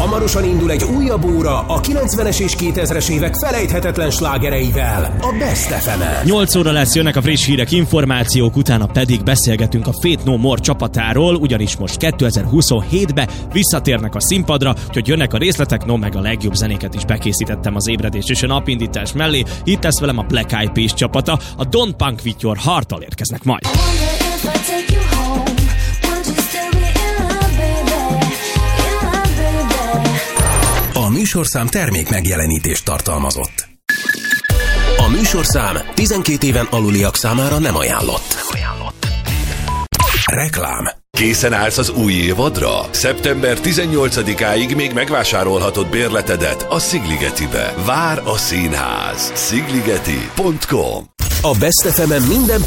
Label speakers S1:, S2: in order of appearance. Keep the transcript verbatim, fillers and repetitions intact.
S1: Hamarosan indul egy újabb óra a kilencvenes és kétezres évek felejthetetlen slágereivel, a Best ef emen.
S2: nyolc óra lesz, jönnek a friss hírek, információk, utána pedig beszélgetünk a Faith No More csapatáról, ugyanis most kétezer-huszonhétbe visszatérnek a színpadra, úgyhogy jönnek a részletek, no meg a legjobb zenéket is bekészítettem az ébredés és a napindítás mellé. Itt lesz velem a Black Eyed Peas csapata, a Don't Punk With Your Heart-tal érkeznek majd.
S1: A műsorszám termék megjelenítést tartalmazott. A műsorszám tizenkét éven aluliak számára nem ajánlott. Nem ajánlott. Reklám.
S3: Készen állsz az új évadra? szeptember tizennyolcadikáig még megvásárolhatod bérletedet a Szigligetibe. Vár a színház. szigligeti pont com.
S1: A Best ef emen minden